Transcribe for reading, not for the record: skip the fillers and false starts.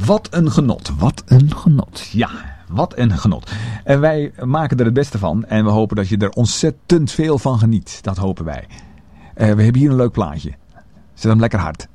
Wat een genot. Wat een genot. Ja, wat een genot. En wij maken er het beste van. En we hopen dat je er ontzettend veel van geniet. Dat hopen wij. We hebben hier een leuk plaatje. Zet hem lekker hard.